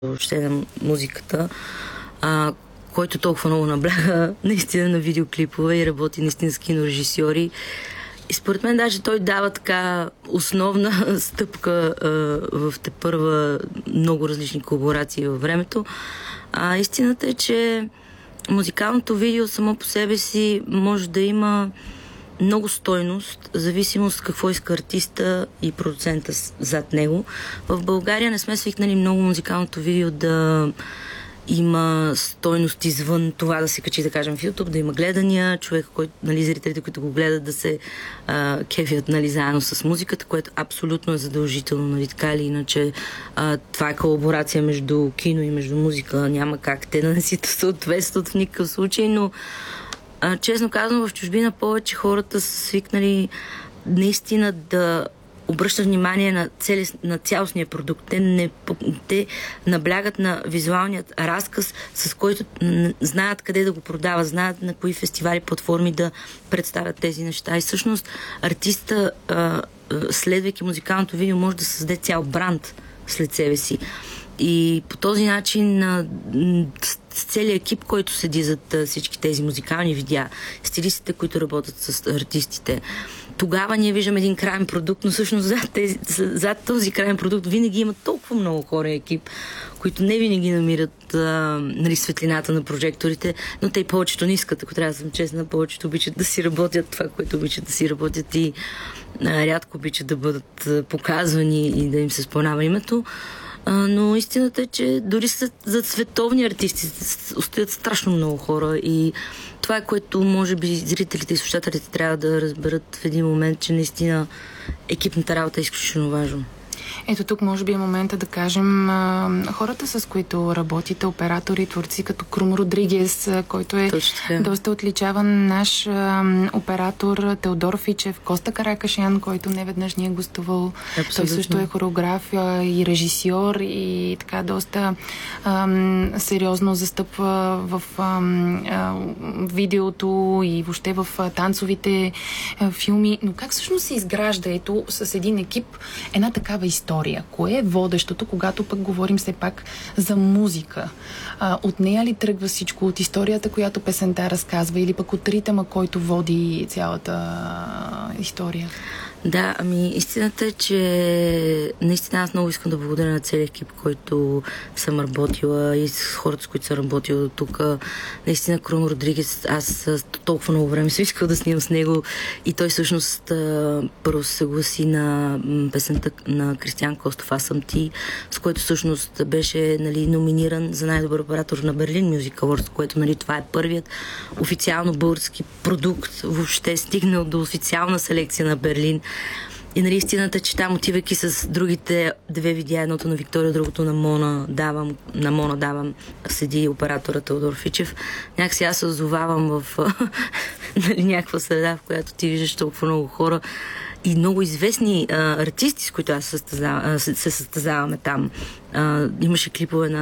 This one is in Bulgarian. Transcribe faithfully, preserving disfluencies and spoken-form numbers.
въобще на музиката, а, който толкова много набляга наистина на видеоклипове и работи наистина с кинорежисьори. И според мен даже той дава така основна стъпка а, в тепърва много различни колаборации във времето. А истината е, че музикалното видео само по себе си може да има много стойност, зависимост какво иска артиста и продуцента зад него. В България не сме свикнали много музикалното видео да има стойност извън това да се качи, да кажем, в YouTube, да има гледания, човек, който, нали, зрителите, които го гледат, да се а, кефят, нали, заедно с музиката, което абсолютно е задължително, нали, така или иначе. А, това е колаборация между кино и между музика. Няма как те да не си съответстват в никакъв случай, но а, честно казано, в чужбина повече хората са свикнали наистина да обръщат внимание на, цели, на цялостния продукт. Те, не, те наблягат на визуалният разказ, с който знаят къде да го продават, знаят на кои фестивали, платформи да представят тези неща. И всъщност артиста, а, следвайки музикалното видео, може да създаде цял бранд след себе си. И по този начин а, с целият екип, който седи зад всички тези музикални видеа, стилистите, които работят с артистите, тогава ние виждаме един крайен продукт, но всъщност зад, тези, зад този крайен продукт винаги има толкова много хора и екип, които не винаги намират а, нали, светлината на прожекторите, но те и повечето не искат, ако трябва да съм честна, повечето обичат да си работят това, което обичат да си работят и а, рядко обичат да бъдат а, показвани и да им се споменава името. А, но истината е, че дори за световни артисти стоят страшно много хора и това е, което може би зрителите и слушателите трябва да разберат в един момент, че наистина екипната работа е изключително важна. Ето тук може би е момента да кажем а, хората, с които работите, оператори, творци, като Крум Родригес, който е доста отличаван наш а, оператор, Теодор Фичев, Коста Каракашян, който неведнъж ни е гостувал. Абсолютно. Той също е хореограф а, и режисьор и така доста а, сериозно застъпва в а, а, видеото и въобще в а, танцовите а, филми. Но как всъщност се изгражда ето с един екип една такава история? Кое е водещото, когато пък говорим все пак за музика? А, от нея ли тръгва всичко? От историята, която песента разказва, или пък от ритъма, който води цялата история? Да, ами истината е, че наистина аз много искам да благодаря на целия екип, който съм работила и с хората, с които съм работила до тук. Наистина Крум Родригес, аз толкова много време съм искала да снимам с него и той всъщност първо се съгласи на песента на Кристиан Костов "Аз съм ти", с който всъщност беше, нали, номиниран за най-добър оператор на Берлин Music Awards, което, нали, това е първият официално български продукт, въобще стигнал до официална селекция на Берлин. И, нали, истината е, че там, отивайки с другите две видеа, едното на Виктория, другото на Мона давам, на Мона давам, седи оператора Теодор Фичев, някакси аз се озовавам в нали, някаква среда, в която ти виждаш толкова много хора и много известни а, артисти, с които аз състезава, а, се, се състезаваме там. А, имаше клипове на